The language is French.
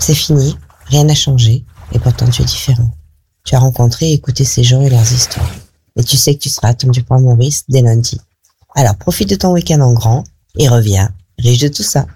C'est fini, rien n'a changé, et pourtant tu es différent. Tu as rencontré et écouté ces gens et leurs histoires. Et tu sais que tu seras attendu pour Maurice dès lundi. Alors profite de ton week-end en grand et reviens, riche de tout ça.